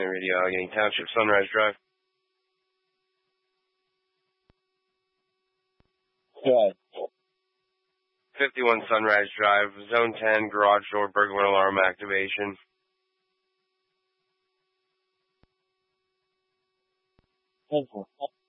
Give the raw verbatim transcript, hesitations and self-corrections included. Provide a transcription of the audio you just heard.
Radio, Allegheny Township, Sunrise Drive. Yeah. fifty-one Sunrise Drive, Zone ten, garage door, burglar alarm activation. Thank you.